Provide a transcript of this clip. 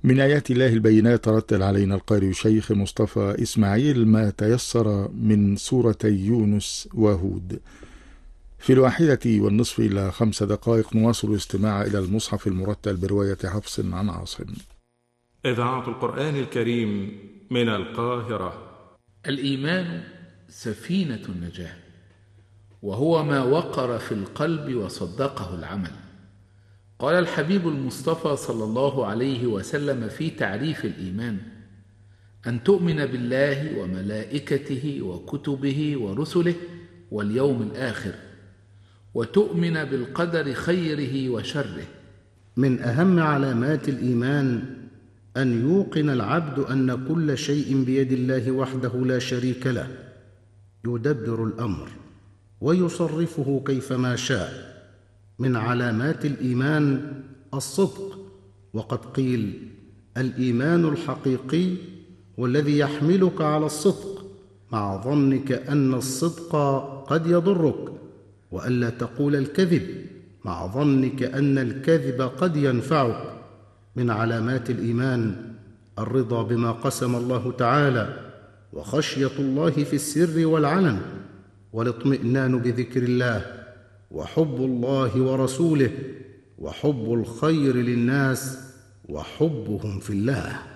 من آيات الله البينات رتل علينا القارئ الشيخ مصطفى إسماعيل ما تيسر من سورتي يونس وهود. في 1:01 إلى 5 دقائق نواصل الاستماع إلى المصحف المرتل برواية حفص عن عاصم. إذاعة القرآن الكريم من القاهرة. الإيمان سفينة النجاة، وهو ما وقر في القلب وصدقه العمل. قال الحبيب المصطفى صلى الله عليه وسلم في تعريف الإيمان: أن تؤمن بالله وملائكته وكتبه ورسله واليوم الآخر، وتؤمن بالقدر خيره وشره. من أهم علامات الإيمان أن يوقن العبد أن كل شيء بيد الله وحده لا شريك له، يدبر الأمر ويصرفه كيفما شاء. من علامات الإيمان الصدق، وقد قيل: الإيمان الحقيقي والذي يحملك على الصدق، مع ظنك أن الصدق قد يضرك، وألا تقول الكذب، مع ظنك أن الكذب قد ينفعك. من علامات الإيمان الرضا بما قسم الله تعالى، وخشية الله في السر والعلن، والاطمئنان بذكر الله، وحب الله ورسوله، وحب الخير للناس، وحبهم في الله.